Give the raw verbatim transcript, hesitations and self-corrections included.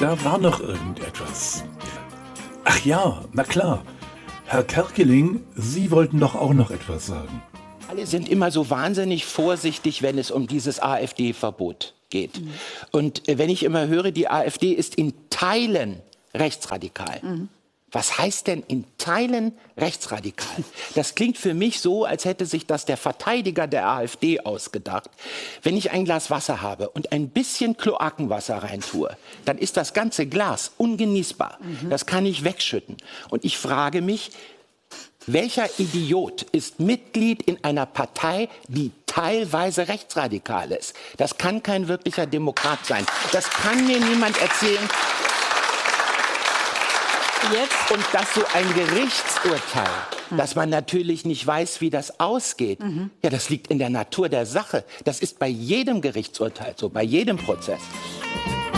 da war noch irgendetwas. Ach ja, na klar. Herr Kerkeling, Sie wollten doch auch noch etwas sagen. Alle sind immer so wahnsinnig vorsichtig, wenn es um dieses AfD-Verbot geht. Mhm. Und äh, wenn ich immer höre, die AfD ist in Teilen rechtsradikal. Mhm. Was heißt denn in Teilen rechtsradikal? Das klingt für mich so, als hätte sich das der Verteidiger der AfD ausgedacht. Wenn ich ein Glas Wasser habe und ein bisschen Kloakenwasser reintue, dann ist das ganze Glas ungenießbar. Mhm. Das kann ich wegschütten. Und ich frage mich, welcher Idiot ist Mitglied in einer Partei, die teilweise rechtsradikal ist? Das kann kein wirklicher Demokrat sein. Das kann mir niemand erzählen. Jetzt. Und dass so ein Gerichtsurteil, hm. dass man natürlich nicht weiß, wie das ausgeht, mhm. ja, das liegt in der Natur der Sache. Das ist bei jedem Gerichtsurteil so, bei jedem Prozess.